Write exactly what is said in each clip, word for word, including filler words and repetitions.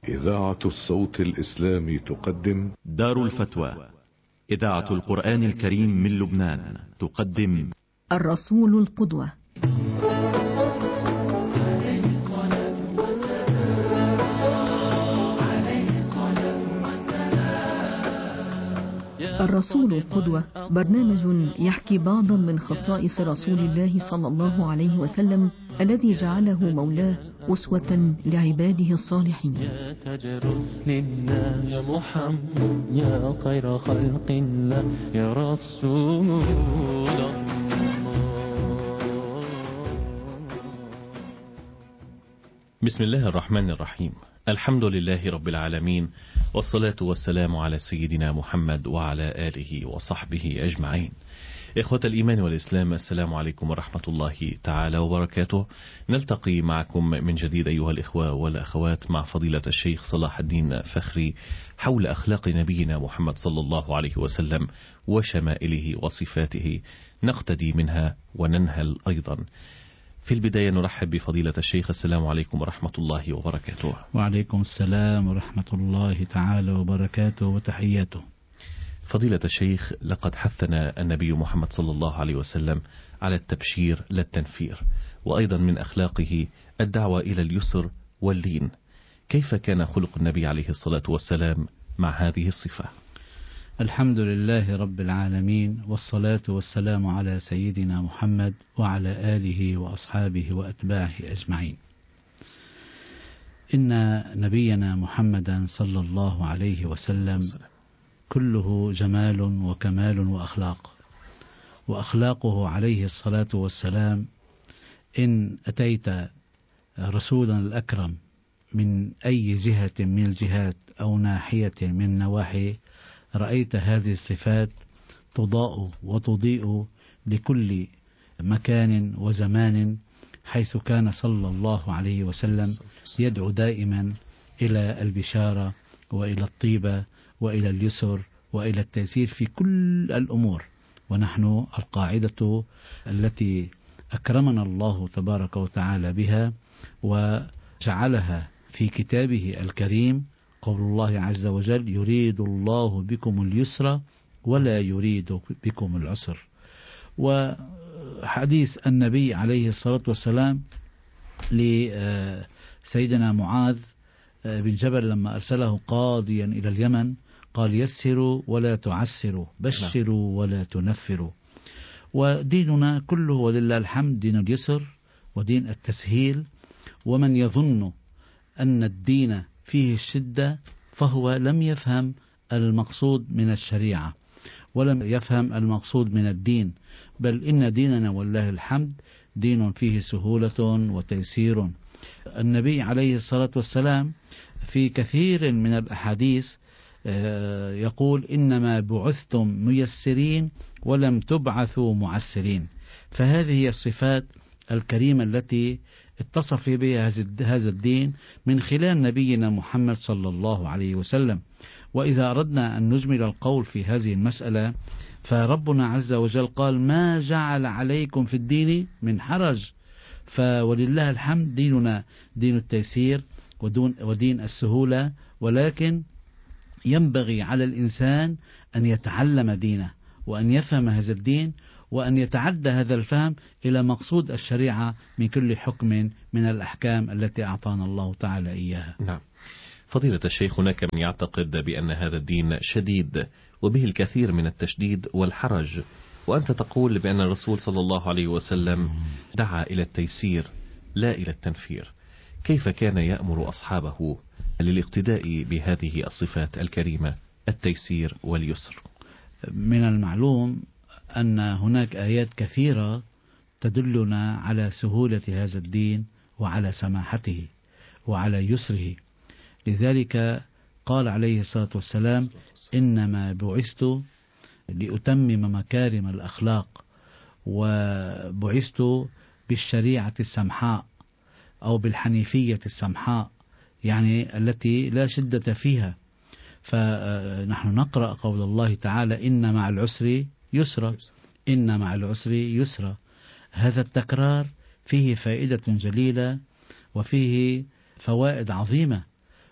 إذاعة الصوت الإسلامي تقدم دار الفتوى. إذاعة القرآن الكريم من لبنان تقدم الرسول القدوة. الرسول القدوة برنامج يحكي بعضا من خصائص رسول الله صلى الله عليه وسلم الذي جعله مولاه أسوة لعباده الصالحين. يا تاج رسل الله يا محمد يا خير خلق الله يا رسول الله. بسم الله الرحمن الرحيم. الحمد لله رب العالمين، والصلاة والسلام على سيدنا محمد وعلى آله وصحبه أجمعين. إخوة الإيمان والإسلام، السلام عليكم ورحمة الله تعالى وبركاته. نلتقي معكم من جديد أيها الإخوة والأخوات مع فضيلة الشيخ صلاح الدين فخري حول أخلاق نبينا محمد صلى الله عليه وسلم وشمائله وصفاته، نقتدي منها وننهل أيضا. في البداية نرحب بفضيلة الشيخ. السلام عليكم ورحمة الله وبركاته. وعليكم السلام ورحمة الله تعالى وبركاته وتحياته. فضيلة الشيخ، لقد حثنا النبي محمد صلى الله عليه وسلم على التبشير لا التنفير، وأيضا من أخلاقه الدعوة إلى اليسر واللين. كيف كان خلق النبي عليه الصلاة والسلام مع هذه الصفة؟ الحمد لله رب العالمين، والصلاة والسلام على سيدنا محمد وعلى آله وأصحابه وأتباعه أجمعين. إن نبينا محمدا صلى الله عليه وسلم كله جمال وكمال وأخلاق، وأخلاقه عليه الصلاة والسلام إن أتيت رسولا الأكرم من أي جهة من الجهات أو ناحية من النواحي رأيت هذه الصفات تضاء وتضيء لكل مكان وزمان، حيث كان صلى الله عليه وسلم يدعو دائما إلى البشارة وإلى الطيبة وإلى اليسر وإلى التيسير في كل الأمور. ونحن القاعدة التي أكرمنا الله تبارك وتعالى بها وجعلها في كتابه الكريم قول الله عز وجل: يريد الله بكم اليسر ولا يريد بكم العسر. وحديث النبي عليه الصلاة والسلام لسيدنا معاذ بن جبل لما أرسله قاضيا إلى اليمن قال: يسروا ولا تعسروا، بشروا ولا تنفروا. وديننا كله ولله الحمد دين اليسر ودين التسهيل. ومن يظن أن الدين فيه الشدة فهو لم يفهم المقصود من الشريعة ولم يفهم المقصود من الدين، بل إن ديننا والله الحمد دين فيه سهولة وتيسير. النبي عليه الصلاة والسلام في كثير من الأحاديث يقول: إنما بعثتم ميسرين ولم تبعثوا معسرين. فهذه هي الصفات الكريمة التي اتصف بها هذا الدين من خلال نبينا محمد صلى الله عليه وسلم. وإذا أردنا أن نجمل القول في هذه المسألة فربنا عز وجل قال: ما جعل عليكم في الدين من حرج. فولله الحمد ديننا دين التيسير ودين السهولة، ولكن ينبغي على الإنسان أن يتعلم دينه وأن يفهم هذا الدين وأن يتعدى هذا الفهم إلى مقصود الشريعة من كل حكم من الأحكام التي أعطانا الله تعالى إياها. نعم. فضيلة الشيخ، هناك من يعتقد بأن هذا الدين شديد وبه الكثير من التشديد والحرج، وأنت تقول بأن الرسول صلى الله عليه وسلم دعا إلى التيسير لا إلى التنفير. كيف كان يأمر أصحابه للاقتداء بهذه الصفات الكريمة التيسير واليسر؟ من المعلوم أن هناك آيات كثيرة تدلنا على سهولة هذا الدين وعلى سماحته وعلى يسره. لذلك قال عليه الصلاة والسلام: إنما بعثت لأتمم مكارم الأخلاق، وبعثت بالشريعة السمحاء أو بالحنيفية السمحاء، يعني التي لا شدة فيها. فنحن نقرأ قول الله تعالى: إن مع العسر يسرا، إن مع العسر يسرا. هذا التكرار فيه فائدة جليلة وفيه فوائد عظيمة.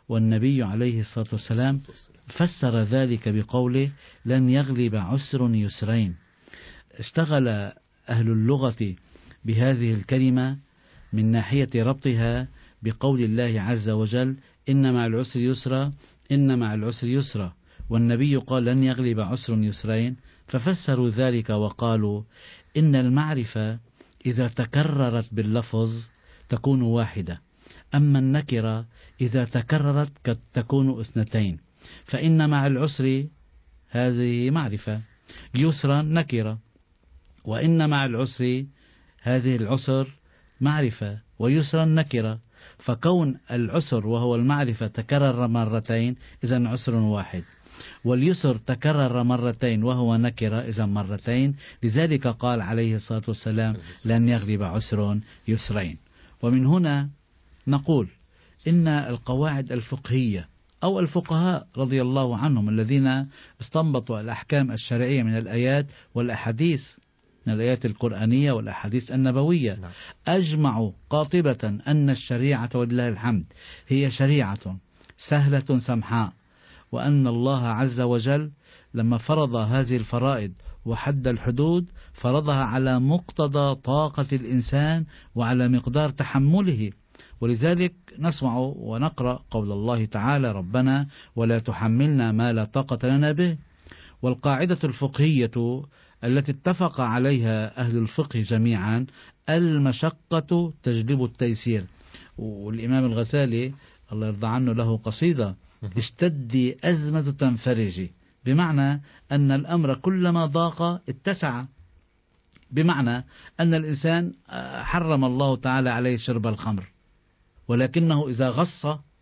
والنبي عليه الصلاة والسلام فسر ذلك بقوله لن يغلب عسر يسرين. اشتغل أهل اللغة بهذه الكلمة من ناحية ربطها بقول الله عز وجل إن مع العسر يسرا إن مع العسر يسرا، والنبي قال لن يغلب عسر يسرين، ففسروا ذلك وقالوا إن المعرفة إذا تكررت باللفظ تكون واحدة، أما النكرة إذا تكررت قد تكون اثنتين، فإن مع العسر هذه معرفة، يسرا نكرة، وإن مع العسر هذه العسر معرفة ويسرا نكرة، فكون العسر وهو المعرفة تكرر مرتين إذا عسر واحد، واليسر تكرر مرتين وهو نكرة إذا مرتين، لذلك قال عليه الصلاة والسلام لن يغلب عسر يسرين. ومن هنا نقول إن القواعد الفقهية أو الفقهاء رضي الله عنهم الذين استنبطوا الأحكام الشرعية من الآيات والأحاديث، من الآيات القرآنية والأحاديث النبوية، أجمعوا قاطبة أن الشريعة ولله الحمد هي شريعة سهلة سمحاء، وأن الله عز وجل لما فرض هذه الفرائض وحد الحدود فرضها على مقتضى طاقة الإنسان وعلى مقدار تحمله. ولذلك نسمع ونقرأ قول الله تعالى ربنا ولا تحملنا ما لا طاقة لنا به. والقاعدة الفقهية التي اتفق عليها أهل الفقه جميعا المشقة تجلب التيسير. والإمام الغزالي الله يرضى عنه له قصيدة اشتدي أزمة تنفرجي، بمعنى أن الأمر كلما ضاق اتسع، بمعنى أن الإنسان حرم الله تعالى عليه شرب الخمر، ولكنه إذا غص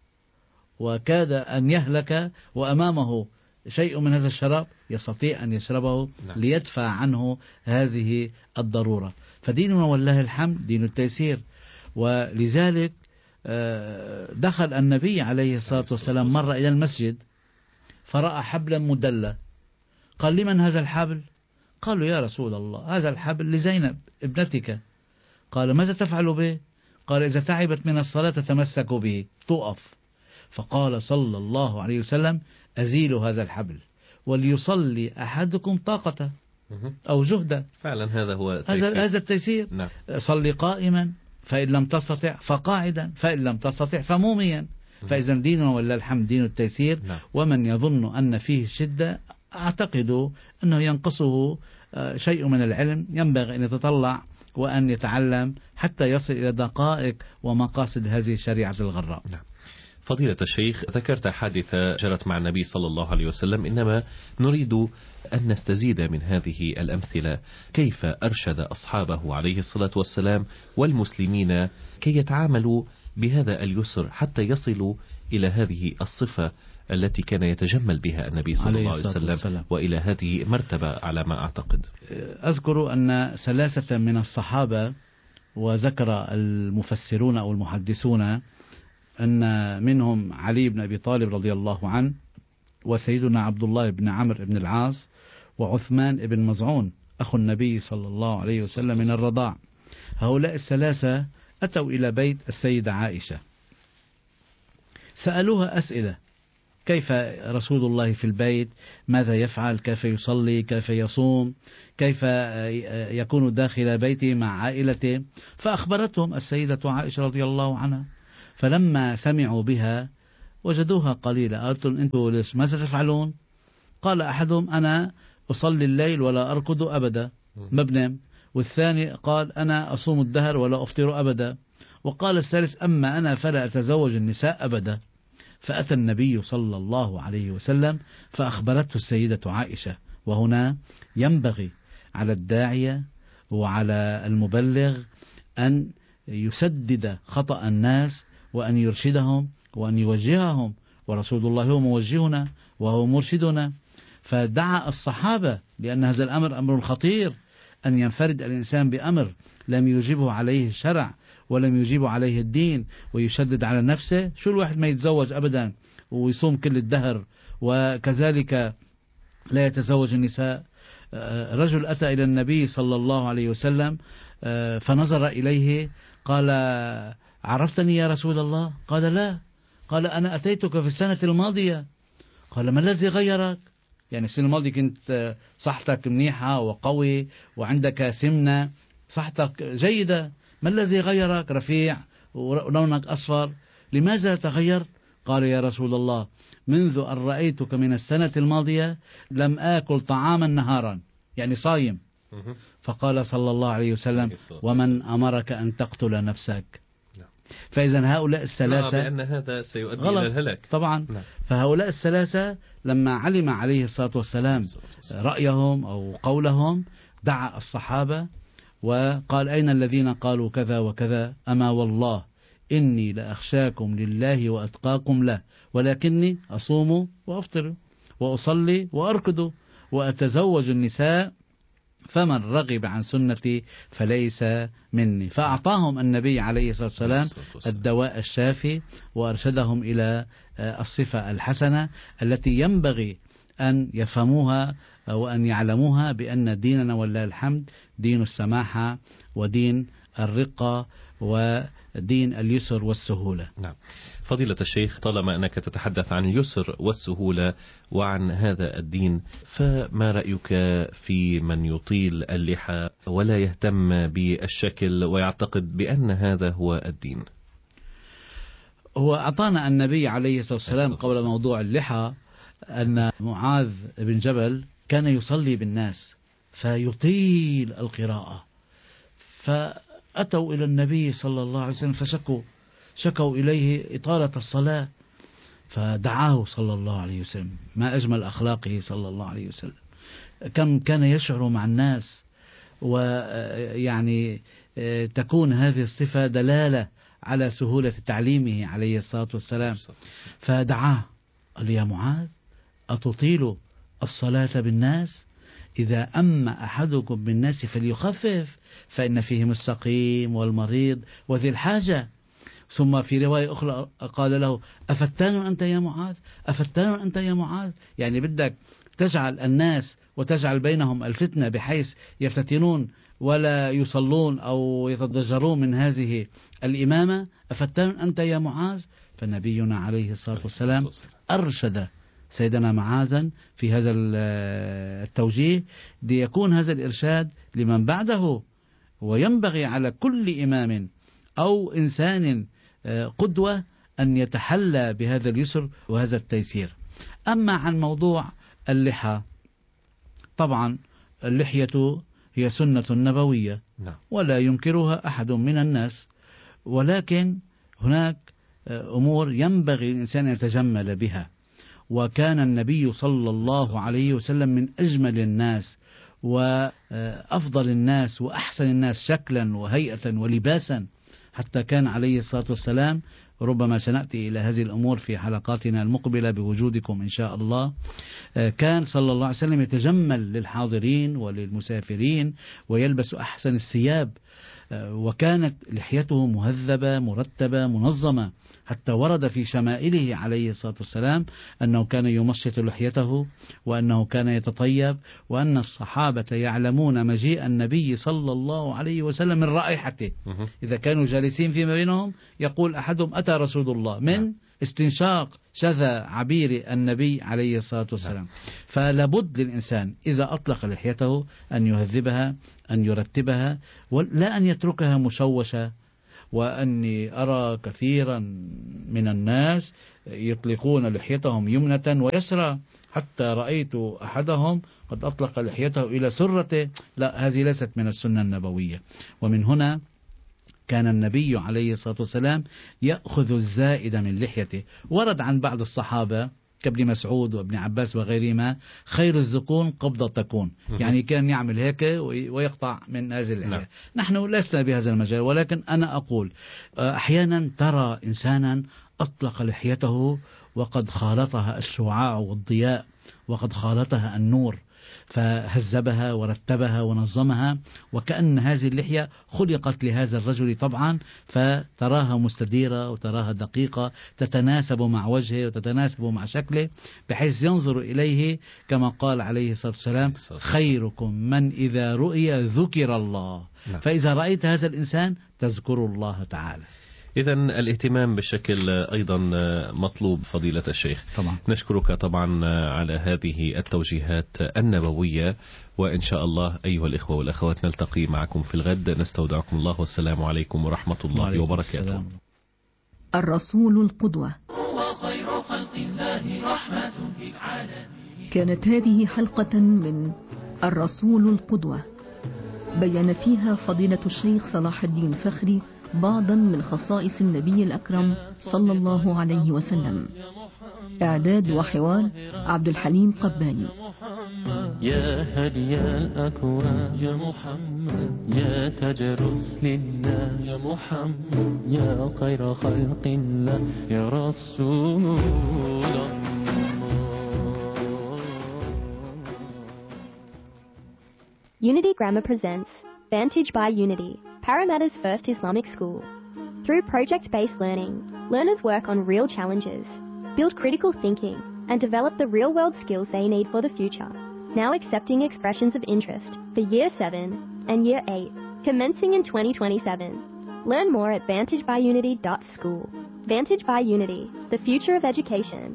وكاد أن يهلك وأمامه شيء من هذا الشراب يستطيع أن يشربه ليدفع عنه هذه الضرورة. فديننا والله الحمد دين التيسير. ولذلك دخل النبي عليه الصلاة والسلام مرة إلى المسجد فرأى حبلا مدلى، قال لمن هذا الحبل؟ قالوا يا رسول الله هذا الحبل لزينب ابنتك. قال ماذا تفعل به؟ قال إذا تعبت من الصلاة تتمسك به تقف. فقال صلى الله عليه وسلم أزيلوا هذا الحبل وليصلي أحدكم طاقته أو جهده. فعلا هذا هو التيسير. هذا هذا التيسير. نعم. صلي قائما فإن لم تستطع فقاعدا فإن لم تستطع فموميا. فإذا ديننا ولا الحمد دين التيسير. نعم. ومن يظن أن فيه الشدة أعتقد أنه ينقصه شيء من العلم، ينبغي أن يتطلع وأن يتعلم حتى يصل إلى دقائق ومقاصد هذه الشريعة الغراء. نعم. فضيلة الشيخ، ذكرت حادثة جرت مع النبي صلى الله عليه وسلم، إنما نريد أن نستزيد من هذه الأمثلة. كيف أرشد أصحابه عليه الصلاة والسلام والمسلمين كي يتعاملوا بهذا اليسر حتى يصلوا إلى هذه الصفة التي كان يتجمل بها النبي صلى الله عليه وسلم والسلام. وإلى هذه مرتبة على ما أعتقد. أذكر أن ثلاثة من الصحابة، وذكر المفسرون أو المحدثون أن منهم علي بن أبي طالب رضي الله عنه، وسيدنا عبد الله بن عمرو بن العاص، وعثمان بن مزعون أخو النبي صلى الله عليه وسلم من الرضاع. هؤلاء الثلاثة أتوا إلى بيت السيدة عائشة، سألوها أسئلة: كيف رسول الله في البيت، ماذا يفعل، كيف يصلي، كيف يصوم، كيف يكون داخل بيته مع عائلته. فأخبرتهم السيدة عائشة رضي الله عنها، فلما سمعوا بها وجدوها قليلة. قالت أنتم ليش ماذا تفعلون؟ قال أحدهم: أنا أصلي الليل ولا أركض أبدا، ما بنام. والثاني قال: أنا أصوم الدهر ولا أفطر أبدا. وقال الثالث: أما أنا فلا أتزوج النساء أبدا. فأتى النبي صلى الله عليه وسلم فأخبرته السيدة عائشة. وهنا ينبغي على الداعية وعلى المبلغ أن يسدد خطأ الناس وأن يرشدهم وأن يوجههم، ورسول الله هو موجهنا وهو مرشدنا. فدعا الصحابة، لأن هذا الأمر أمر خطير، أن ينفرد الإنسان بأمر لم يجيبه عليه الشرع ولم يجيبه عليه الدين ويشدد على نفسه. شو الواحد ما يتزوج أبدا ويصوم كل الدهر، وكذلك لا يتزوج النساء. رجل أتى إلى النبي صلى الله عليه وسلم فنظر إليه، قال: عرفتني يا رسول الله؟ قال: لا. قال أنا أتيتك في السنة الماضية. قال ما الذي غيرك؟ يعني السنة الماضية كنت صحتك منيحة وقوي وعندك سمنة، صحتك جيدة، ما الذي غيرك؟ رفيع ولونك أصفر، لماذا تغيرت؟ قال يا رسول الله منذ أن رأيتك من السنة الماضية لم آكل طعاما نهارا، يعني صايم. فقال صلى الله عليه وسلم ومن أمرك أن تقتل نفسك؟ فإذا هؤلاء الثلاثة بأن هذا سيؤدي غلط إلى الهلاك طبعا. لا. فهؤلاء الثلاثة لما علم عليه الصلاة والسلام رأيهم أو قولهم دعا الصحابة وقال أين الذين قالوا كذا وكذا؟ أما والله إني لأخشاكم لله وأتقاكم له، ولكني أصوم وأفطر وأصلي وأركض وأتزوج النساء، فمن رغب عن سنتي فليس مني. فأعطاهم النبي عليه الصلاة والسلام الدواء الشافي وأرشدهم إلى الصفة الحسنة التي ينبغي أن يفهموها وأن يعلموها، بأن ديننا ولله الحمد دين السماحة ودين الرقة ودين اليسر والسهولة. نعم. فضيلة الشيخ، طالما أنك تتحدث عن اليسر والسهولة وعن هذا الدين، فما رأيك في من يطيل اللحى ولا يهتم بالشكل ويعتقد بأن هذا هو الدين؟ هو أعطانا النبي عليه الصلاة والسلام قبل موضوع اللحى أن معاذ بن جبل كان يصلي بالناس فيطيل القراءة، فأتوا إلى النبي صلى الله عليه وسلم فشكوا شكوا إليه إطالة الصلاة، فدعاه صلى الله عليه وسلم. ما أجمل أخلاقه صلى الله عليه وسلم، كم كان يشعر مع الناس، ويعني تكون هذه الصفة دلالة على سهولة تعليمه عليه الصلاة والسلام. فدعاه قال يا معاذ أتطيل الصلاة بالناس؟ إذا أما أحدكم بالناس فليخفف فإن فيهم السقيم والمريض وذي الحاجة. ثم في رواية أخرى قال له أفتان أنت يا معاذ؟ أفتان أنت يا معاذ؟ يعني بدك تجعل الناس وتجعل بينهم الفتنة بحيث يفتتنون ولا يصلون أو يتضجرون من هذه الإمامة؟ أفتان أنت يا معاذ؟ فنبينا عليه الصلاة والسلام أرشد سيدنا معاذا في هذا التوجيه ليكون هذا الإرشاد لمن بعده، وينبغي على كل إمام أو إنسان قدوة أن يتحلى بهذا اليسر وهذا التيسير. أما عن موضوع اللحى، طبعا اللحية هي سنة نبوية ولا ينكرها أحد من الناس، ولكن هناك أمور ينبغي الإنسان أن يتجمل بها. وكان النبي صلى الله عليه وسلم من أجمل الناس وأفضل الناس وأحسن الناس شكلا وهيئة ولباسا، حتى كان عليه الصلاة والسلام، ربما سنأتي إلى هذه الأمور في حلقاتنا المقبلة بوجودكم إن شاء الله، كان صلى الله عليه وسلم يتجمل للحاضرين وللمسافرين ويلبس أحسن الثياب، وكانت لحيته مهذبة مرتبة منظمة، حتى ورد في شمائله عليه الصلاة والسلام أنه كان يمشط لحيته وأنه كان يتطيب، وأن الصحابة يعلمون مجيء النبي صلى الله عليه وسلم من رائحته. إذا كانوا جالسين فيما بينهم يقول أحدهم أتى رسول الله من استنشاق شذا عبير النبي عليه الصلاة والسلام. فلابد للإنسان إذا أطلق لحيته أن يهذبها، أن يرتبها، ولا أن يتركها مشوشة. وأني أرى كثيرا من الناس يطلقون لحيتهم يمنة ويسرى، حتى رأيت أحدهم قد أطلق لحيته إلى سرته. لا، هذه ليست من السنة النبوية. ومن هنا كان النبي عليه الصلاة والسلام يأخذ الزائد من لحيته. ورد عن بعض الصحابة كابن مسعود وابن عباس وغيرهما خير الزقون قبضة تكون، يعني كان يعمل هيك ويقطع من هذه اللحية. نحن لسنا بهذا المجال، ولكن أنا أقول أحيانا ترى إنسانا أطلق لحيته وقد خالطها الشعاع والضياء وقد خالطها النور، فهذبها ورتبها ونظمها، وكأن هذه اللحية خلقت لهذا الرجل طبعا، فتراها مستديرة وتراها دقيقة تتناسب مع وجهه وتتناسب مع شكله، بحيث ينظر إليه كما قال عليه الصلاة والسلام خيركم من إذا رؤي ذكر الله. فإذا رأيت هذا الإنسان تذكر الله تعالى. إذا الاهتمام بشكل أيضا مطلوب فضيلة الشيخ. طبعا. نشكرك طبعا على هذه التوجيهات النبوية، وإن شاء الله أيها الإخوة والأخوات نلتقي معكم في الغد. نستودعكم الله والسلام عليكم ورحمة الله وبركاته. السلام. الرسول القدوة. كانت هذه حلقة من الرسول القدوة، بيّن فيها فضيلة الشيخ صلاح الدين فخري بعضا من خصائص النبي الأكرم صلى الله عليه وسلم. إعداد وحوار عبد الحليم قباني. يا هدي الأكوان يا محمد، يا تاج رسل الله يا محمد، يا خير خلق الله يا رسول الله. Unity Grammar presents Vantage by Unity, Parramatta's first Islamic school. Through project-based learning, learners work on real challenges, build critical thinking, and develop the real-world skills they need for the future. Now accepting expressions of interest for Year seven and Year eight, commencing in twenty twenty-seven. Learn more at vantage by unity dot school. Vantage by Unity, the future of education.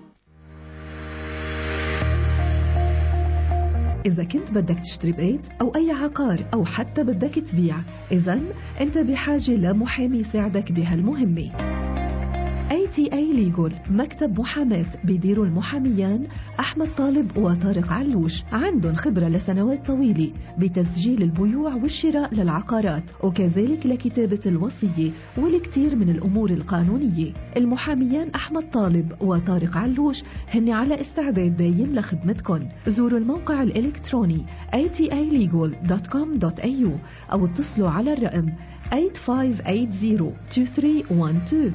إذا كنت بدك تشتري بيت أو أي عقار أو حتى بدك تبيع، إذن أنت بحاجة لمحامي يساعدك بهالمهمة. إيه تي إيه Legal مكتب محاماة بيديروا المحاميان أحمد طالب وطارق علوش، عندهم خبرة لسنوات طويلة بتسجيل البيوع والشراء للعقارات، وكذلك لكتابة الوصية والكثير من الأمور القانونية. المحاميان أحمد طالب وطارق علوش هن على استعداد دايم لخدمتكم. زوروا الموقع الإلكتروني إيه تي إيه ليجل دوت كوم دوت إيه يو أو اتصلوا على الرقم ثمانية خمسة ثمانية صفر اثنين ثلاثة واحد اثنين.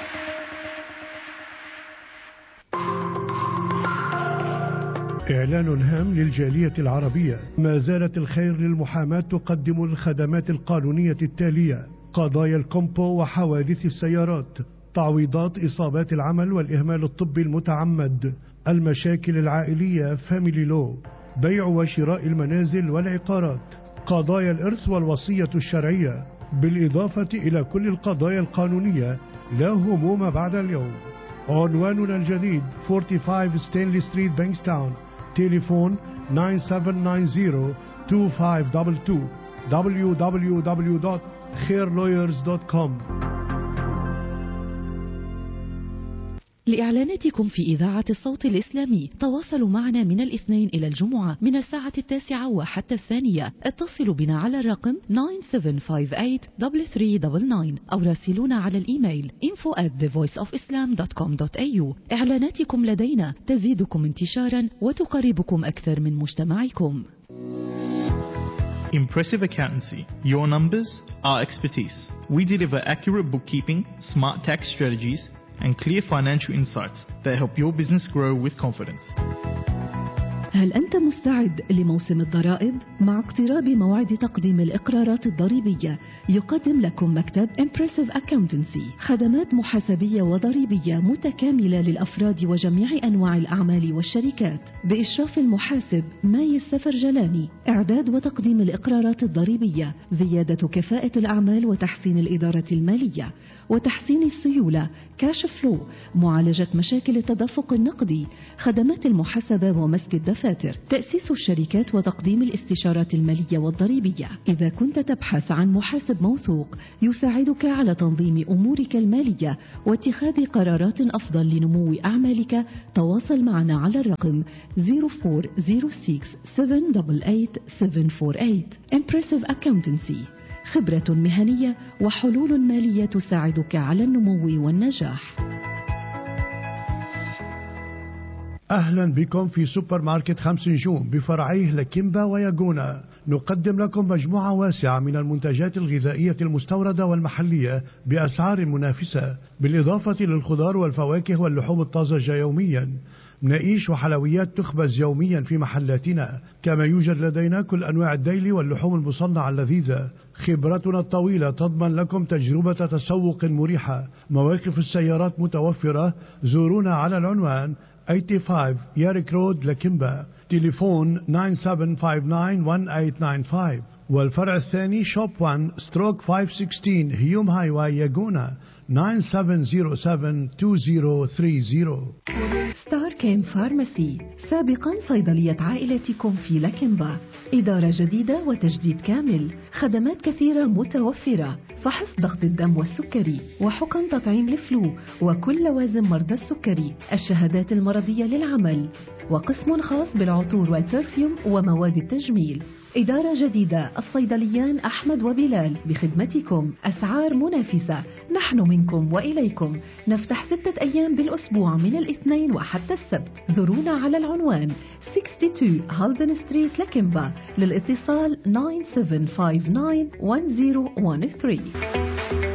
إعلان هام للجالية العربية. ما زالت الخير للمحاماة تقدم الخدمات القانونية التالية: قضايا الكومبو وحوادث السيارات، تعويضات إصابات العمل والإهمال الطبي المتعمد، المشاكل العائلية فاميلي لو، بيع وشراء المنازل والعقارات، قضايا الإرث والوصية الشرعية، بالإضافة إلى كل القضايا القانونية. لا هموم بعد اليوم. عنواننا الجديد خمسة وأربعين ستانلي ستريت بانكستاون. تليفون تسعة سبعة تسعة صفر اثنين خمسة اثنين اثنين. دبليو دبليو دبليو دوت خير لويرز دوت كوم. لإعلاناتكم في إذاعة الصوت الإسلامي تواصلوا معنا من الاثنين إلى الجمعة من الساعة التاسعة وحتى الثانية. اتصلوا بنا على الرقم تسعة سبعة خمسة ثمانية ثلاثة ثلاثة تسعة تسعة أو راسلونا على الإيميل info at the voice of islam dot com dot a u. إعلاناتكم لدينا تزيدكم انتشارا وتقربكم أكثر من مجتمعكم. Impressive Accountancy, your numbers, our expertise. We deliver accurate bookkeeping, smart tax strategies, and clear financial insights that help your business grow with confidence. هل أنت مستعد لموسم الضرائب؟ مع اقتراب موعد تقديم الإقرارات الضريبية يقدم لكم مكتب Impressive Accountancy خدمات محاسبية وضريبية متكاملة للأفراد وجميع أنواع الأعمال والشركات بإشراف المحاسب ماي السفرجلاني. إعداد وتقديم الإقرارات الضريبية، زيادة كفاءة الأعمال وتحسين الإدارة المالية وتحسين السيولة، كاش فلو، معالجة مشاكل التدفق النقدي، خدمات المحاسبة ومسك الدفاتر، تأسيس الشركات وتقديم الاستشارات المالية والضريبية. إذا كنت تبحث عن محاسب موثوق يساعدك على تنظيم أمورك المالية واتخاذ قرارات أفضل لنمو أعمالك، تواصل معنا على الرقم صفر أربعة صفر ستة سبعة ثمانية ثمانية سبعة أربعة ثمانية. Impressive Accountancy، خبرة مهنية وحلول مالية تساعدك على النمو والنجاح. أهلا بكم في سوبر ماركت خمس نجوم بفرعيه لكيمبا وياغونا. نقدم لكم مجموعة واسعة من المنتجات الغذائية المستوردة والمحلية بأسعار منافسة، بالإضافة للخضار والفواكه واللحوم الطازجة يوميا. مناقيش وحلويات تخبز يوميا في محلاتنا، كما يوجد لدينا كل أنواع الديلي واللحوم المصنعة اللذيذة. خبرتنا الطويلة تضمن لكم تجربة تسوق مريحة. مواقف السيارات متوفرة. زورونا على العنوان خمسة وثمانين ياريك رود لكيمبا. تليفون تسعة سبعة خمسة تسعة واحد ثمانية تسعة خمسة. والفرع الثاني شوب واحد ستروك خمسمية وستة عشر هيوم هاي واي ياغونا. nine seven zero seven two zero three zero. ستار كيم فارماسي، سابقا صيدلية عائلتكم في لكنبا، إدارة جديدة وتجديد كامل، خدمات كثيرة متوفرة، فحص ضغط الدم والسكري، وحقن تطعيم الفلو وكل لوازم مرضى السكري، الشهادات المرضية للعمل، وقسم خاص بالعطور والبرفيوم ومواد التجميل. إدارة جديدة، الصيدليان أحمد وبلال بخدمتكم، أسعار منافسة، نحن منكم وإليكم، نفتح ستة أيام بالأسبوع من الاثنين وحتى السبت. زورونا على العنوان اثنين وستين هالدن ستريت لكنبا، للاتصال تسعة سبعة خمسة تسعة واحد صفر واحد ثلاثة.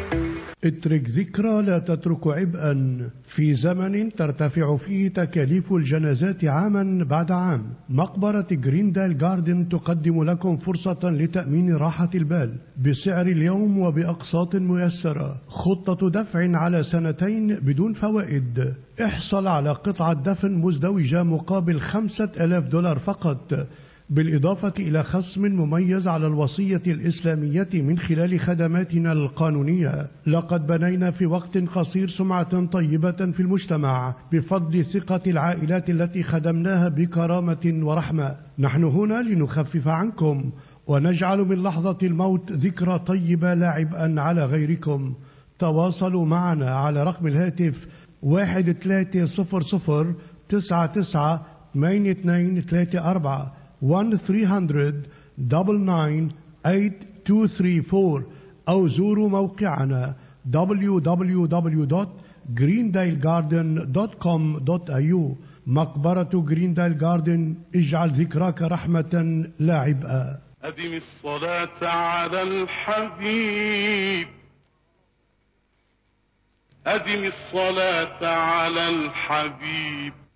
اترك ذكرى لا تترك عبئا. في زمن ترتفع فيه تكاليف الجنازات عاما بعد عام، مقبرة جريندال جاردن تقدم لكم فرصة لتأمين راحة البال بسعر اليوم وبأقساط ميسرة. خطة دفع على سنتين بدون فوائد. احصل على قطعة دفن مزدوجة مقابل خمسة آلاف دولار فقط، بالإضافة إلى خصم مميز على الوصية الإسلامية من خلال خدماتنا القانونية. لقد بنينا في وقت قصير سمعة طيبة في المجتمع بفضل ثقة العائلات التي خدمناها بكرامة ورحمة. نحن هنا لنخفف عنكم ونجعل من لحظة الموت ذكرى طيبة لا عبئا على غيركم. تواصلوا معنا على رقم الهاتف واحد ثلاثة صفر صفر تسعة تسعة ثمانية اثنين ثلاثة أربعة واحد ثلاثمئة تسعة تسعة ثمانية اثنين ثلاثة أربعة أو زوروا موقعنا دبليو دبليو دبليو دوت جريندايل جاردن دوت كوم دوت إيه يو. مقبرة جريندايل جاردن، اجعل ذكراك رحمة لا عبئا. أدم الصلاة على الحبيب، أدم الصلاة على الحبيب.